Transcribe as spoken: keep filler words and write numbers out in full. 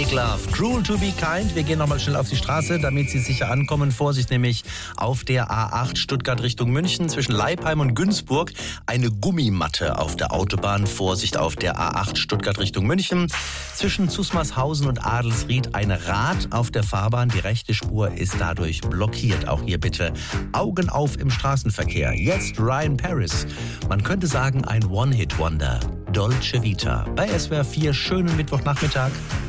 Make Love, Cruel to be Kind. Wir gehen nochmal schnell auf die Straße, damit Sie sicher ankommen. Vorsicht nämlich auf der A acht Stuttgart Richtung München zwischen Leipheim und Günzburg. Eine Gummimatte auf der Autobahn. Vorsicht auf der A acht Stuttgart Richtung München. Zwischen Zusmarshausen und Adelsried ein Rad auf der Fahrbahn. Die rechte Spur ist dadurch blockiert. Auch hier bitte Augen auf im Straßenverkehr. Jetzt Ryan Paris. Man könnte sagen ein One-Hit-Wonder. Dolce Vita. Bei S W R vier schönen Mittwochnachmittag.